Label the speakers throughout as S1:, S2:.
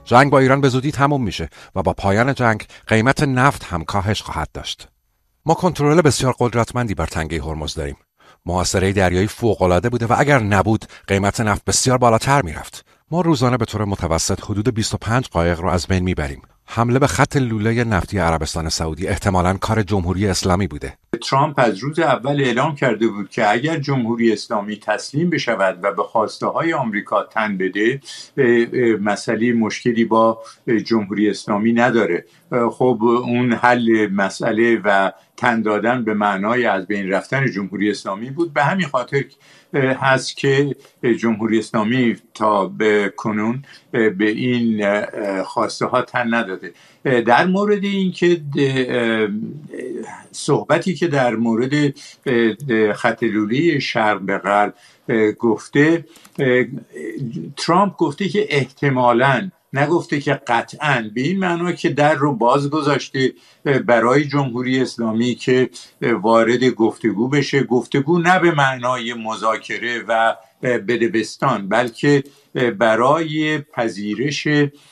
S1: جنگ با ایران به زودی تموم میشه و با پایان جنگ قیمت نفت هم کاهش خواهد داشت. ما کنترل بسیار قدرتمندی بر تنگه هرمز داریم. محاصره دریایی فوق‌العاده بوده و اگر نبود قیمت نفت بسیار بالاتر میرفت. ما روزانه به طور متوسط حدود 25 قایق رو از بین میبریم. حمله به خط لوله نفتی عربستان سعودی احتمالاً کار جمهوری اسلامی بوده.
S2: ترامپ از روز اول اعلام کرده بود که اگر جمهوری اسلامی تسلیم بشود و به خواسته های آمریکا تن بده، مسئله مشکلی با جمهوری اسلامی نداره. خب اون حل مسئله و تن دادن به معنای از بین رفتن جمهوری اسلامی بود. به همین خاطر هست که جمهوری اسلامی تا به کنون به این خواسته ها تن نداده. در مورد این که صحبتی که در مورد خط لوله شرق به غرب گفته، ترامپ گفته که احتمالاً، نگفته که قطعاً، به این معنا که در رو باز گذاشته برای جمهوری اسلامی که وارد گفتگو بشه. گفتگو نه به معنای مذاکره و بدبستان، بلکه برای پذیرش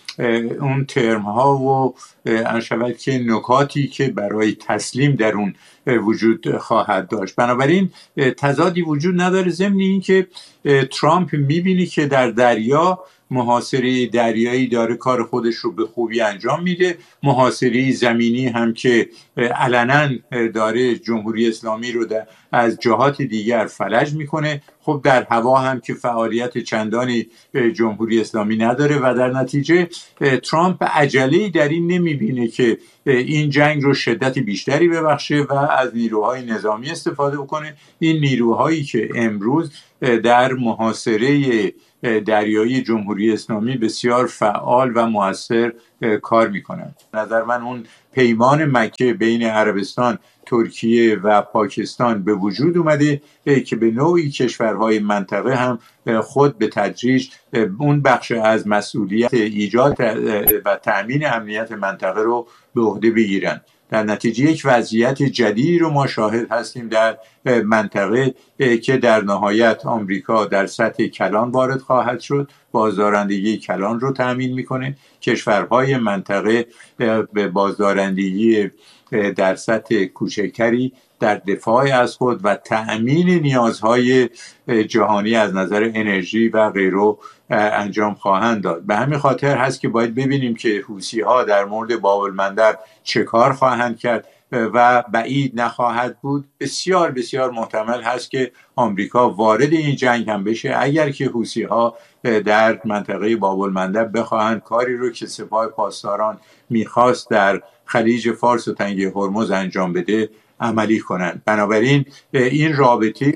S2: اون ترم ها و شود که نکاتی که برای تسلیم در اون وجود خواهد داشت. بنابراین تضادی وجود نداره، ضمن این که ترامپ میبینی که در دریا محاصره دریایی داره کار خودش رو به خوبی انجام میده، محاصره زمینی هم که علنا داره جمهوری اسلامی رو از جهات دیگر فلج میکنه. خب در هوا هم که فعالیت چندانی جمهوری اسلامی نداره و در نتیجه ترامپ عجله‌ای در این نمیبینه که این جنگ رو شدت بیشتری ببخشه و از نیروهای نظامی استفاده بکنه. این نیروهایی که امروز در محاصره دریایی جمهوری اسلامی بسیار فعال و مؤثر کار میکنند. نظر من اون پیمان مکه بین عربستان، ترکیه و پاکستان به وجود اومده که به نوعی کشورهای منطقه هم خود به تدریج اون بخش از مسئولیت ایجاد و تأمین امنیت منطقه رو به عهده بگیرن. در نتیجه یک وضعیت جدیدی رو ما شاهد هستیم در منطقه که در نهایت آمریکا در سطح کلان وارد خواهد شد، بازدارندگی کلان رو تأمین میکنه. کشورهای منطقه به بازدارندگی در سطح کوچکتری در دفاع از خود و تأمین نیازهای جهانی از نظر انرژی و غیره انجام خواهند داد. به همین خاطر هست که باید ببینیم که حوثی‌ها در مورد باب المندب چه کار خواهند کرد و بعید نخواهد بود. بسیار بسیار محتمل هست که آمریکا وارد این جنگ هم بشه اگر که حوثی‌ها در منطقه باب المندب بخواهند کاری رو که سپاه پاسداران میخواست در خلیج فارس و تنگه هرمز انجام بده عملی کنند. بنابراین این رابطه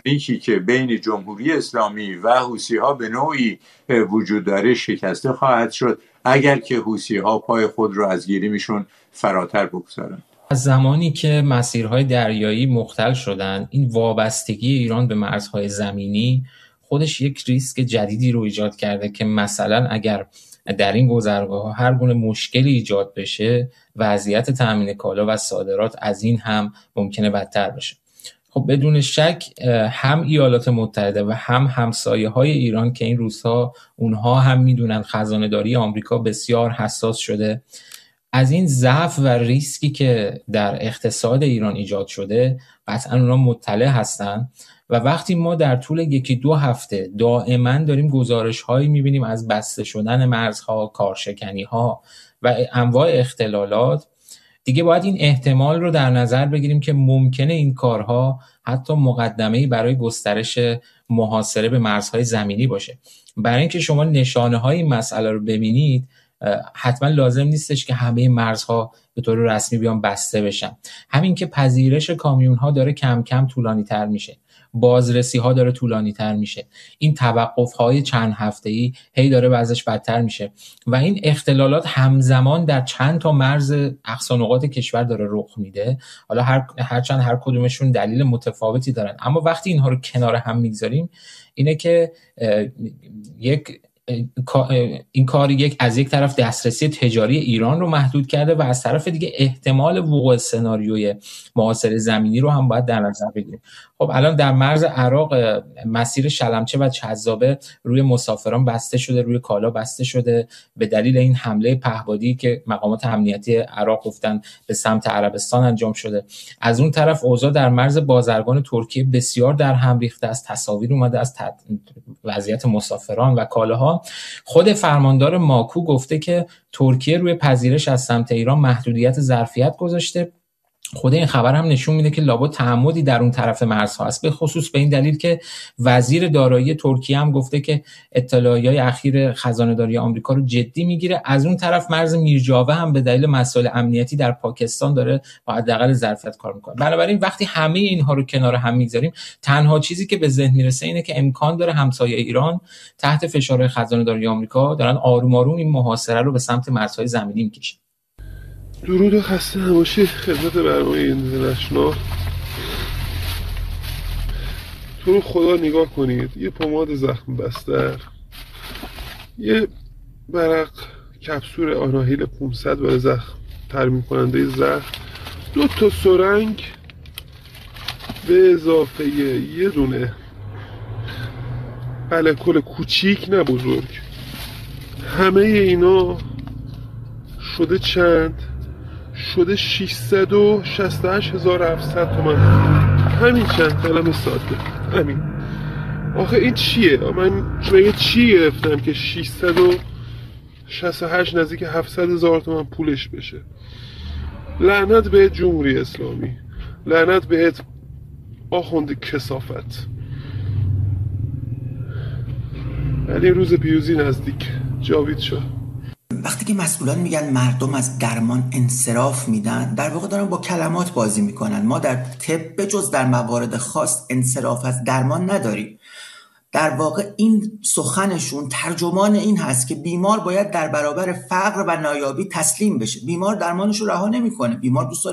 S2: که بین جمهوری اسلامی و حوثی‌ها به نوعی وجود داره شکسته خواهد شد اگر که حوثی‌ها پای خود رو از گیریمشون فراتر بگذارند.
S3: از زمانی که مسیرهای دریایی مختل شدن، این وابستگی ایران به مرزهای زمینی خودش یک ریسک جدیدی رو ایجاد کرده که مثلا اگر در این گذرگاه هر گونه مشکلی ایجاد بشه، وضعیت تامین کالا و صادرات از این هم ممکنه بدتر بشه. خب بدون شک هم ایالات متحده و هم همسایه‌های ایران که این روزها اونها هم میدونن خزانه‌داری آمریکا بسیار حساس شده، از این ضعف و ریسکی که در اقتصاد ایران ایجاد شده قطعا اونها مطلع هستن و وقتی ما در طول 1-2 هفته دائما داریم گزارش‌هایی می‌بینیم از بسته شدن مرزها، کارشکنی‌ها و انواع اختلالات، دیگه باید این احتمال رو در نظر بگیریم که ممکنه این کارها حتی مقدمه‌ای برای گسترش محاصره به مرزهای زمینی باشه. برای اینکه شما نشانه‌های این مسئله رو ببینید حتما لازم نیستش که همه مرزها به طور رسمی بیان بسته بشن. همین که پذیرش کامیون‌ها داره کم کم طولانی‌تر میشه، بازرسی‌ها داره طولانی‌تر میشه، این توقف‌های چند هفته‌ای هی داره وضعش بدتر میشه و این اختلالات همزمان در چند تا مرز اقصا نقاط کشور داره رخ میده. حالا هرچند هر کدومشون دلیل متفاوتی دارن، اما وقتی اینها رو کنار هم میگذاریم اینه که یک این کار از یک طرف دسترسی تجاری ایران رو محدود کرده و از طرف دیگه احتمال وقوع سناریوی محاصره زمینی رو هم باید در نظر بگیریم. خب الان در مرز عراق مسیر شلمچه و چذابه روی مسافران بسته شده، روی کالا بسته شده به دلیل این حمله پهپادی که مقامات امنیتی عراق گفتن به سمت عربستان انجام شده. از اون طرف اوضاع در مرز بازرگان ترکیه بسیار در هم ریخته است. تصاویر اومده از وضعیت مسافران و کالاها. خود فرماندار ماکو گفته که ترکیه روی پذیرش از سمت ایران محدودیت ظرفیت گذاشته. خود این خبر هم نشون میده که لابد تعمدی در اون طرف مرزها است، به خصوص به این دلیل که وزیر دارایی ترکیه هم گفته که اطلاعیه‌های اخیر خزانه‌داری آمریکا رو جدی میگیره. از اون طرف مرز میرجاوه هم به دلیل مسائل امنیتی در پاکستان داره با حداقل ظرفیت کار میکنه. بنابراین وقتی همه اینها رو کنار هم میذاریم، تنها چیزی که به ذهن میرسه اینه که امکان داره همسایه ایران تحت فشار خزانه‌داری آمریکا دارن آروم آروم این محاصره رو به سمت مرزهای زمینی میکشن.
S4: درود و خسته نباشید خدمت برنامه اینترنشنال. تو رو خدا نگاه کنید، یه پماد زخم بستر، یه برق کپسول آناهیل 500 برای زخم ترمیم کننده زخم، 2 تا سرنگ به اضافه یه دونه الکل کوچیک نه بزرگ، همه اینا شده چند؟ شده 668,700 تومان. همین چند کلمه ساده، همین. آخه این چیه؟ من مگه چی گرفتم که 668 نزدیک 700,000 تومان پولش بشه؟ لعنت بهت جمهوری اسلامی، لعنت بهت آخوند کثافت. ولی روز پیروزی نزدیک. جاوید شاه.
S5: وقتی که مسئولان میگن مردم از درمان انصراف میدن، در واقع دارن با کلمات بازی میکنن. ما در طب به جز در موارد خاص انصراف از درمان نداریم. در واقع این سخنشون ترجمان این هست که بیمار باید در برابر فقر و نایابی تسلیم بشه. بیمار درمانش رو رها نمیکنه. بیمار دوست